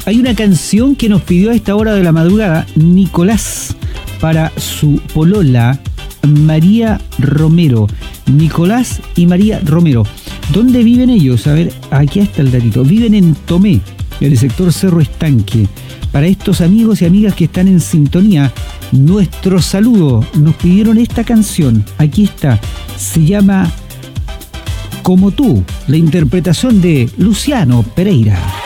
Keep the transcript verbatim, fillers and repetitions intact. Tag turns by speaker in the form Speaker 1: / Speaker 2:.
Speaker 1: Hay una canción que nos pidió a esta hora de la madrugada Nicolás para su polola María Romero. Nicolás y María Romero. ¿Dónde viven ellos? A ver, aquí está el datito. Viven en Tomé, en el sector Cerro Estanque. Para estos amigos y amigas que están en sintonía, nuestro saludo. Nos pidieron esta canción. Aquí está. Se llama Como tú, la interpretación de Luciano Pereira.